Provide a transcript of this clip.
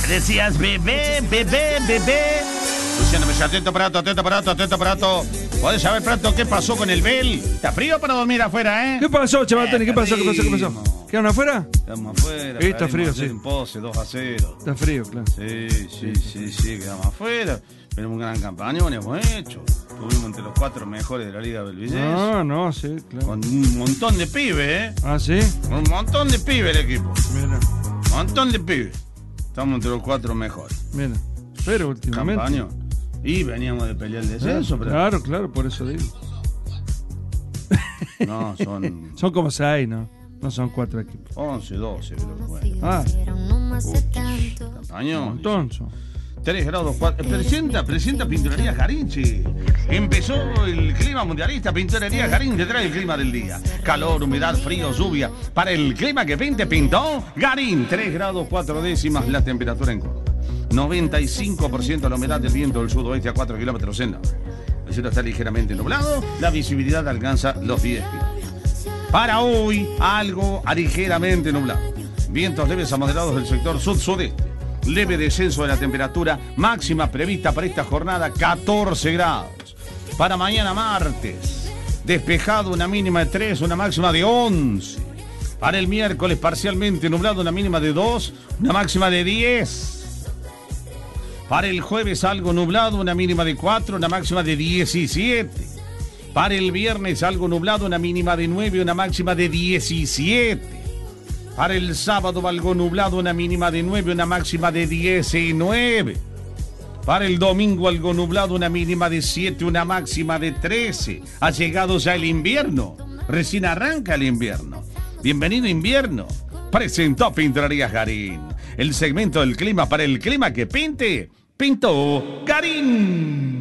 Decías bebé, bebé, bebé. Luciano me dice, atento, Prato. ¿Podés saber, Prato, qué pasó con el Bel? ¿Está frío para dormir afuera, eh? ¿Qué pasó, Chabatoni? ¿Qué pasó? ¿Quedaron afuera? Estamos afuera. Está frío, sí. En Pose, 2-0. Está frío, claro. Sí, quedamos afuera. Pero un gran campañón hemos hecho. Estuvimos entre los 4 mejores de la Liga Belvillés. No, sí, claro. Con un montón de pibes, ¿eh? ¿Ah, sí? Un montón de pibes el equipo. Mira. Un montón de pibes. Estamos entre los 4 mejores. Mira. Pero últimamente. Campañón. Y veníamos de pelear el descenso. Claro, por eso digo. No, son... Son como 6, ¿no? No son 4 equipos. 11, 12, creo que fue. Campañón. Un montón son. 3 grados 4. Presenta Pinturería Garín, che. Empezó el clima mundialista. Pinturería Garín te trae el clima del día. Calor, humedad, frío, lluvia. Para el clima que pintó Garín. 3 grados 4 décimas la temperatura en Córdoba. 95% la humedad del viento del sudoeste a 4 kilómetros en la hora. El cielo está ligeramente nublado. La visibilidad alcanza los 10 kilómetros. Para hoy, algo ligeramente nublado. Vientos leves a moderados del sector sud-sudeste. Leve descenso de la temperatura máxima prevista para esta jornada, 14 grados. Para mañana martes, despejado, una mínima de 3, una máxima de 11. Para el miércoles, parcialmente nublado, una mínima de 2, una máxima de 10. Para el jueves, algo nublado, una mínima de 4, una máxima de 17. Para el viernes, algo nublado, una mínima de 9, una máxima de 17. Para el sábado, algo nublado, una mínima de 9, una máxima de 19. Para el domingo, algo nublado, una mínima de 7, una máxima de 13. Ha llegado ya el invierno. Recién arranca el invierno. Bienvenido invierno. Presentó Pinturerías Garín. El segmento del clima para el clima que pinte, pintó Garín.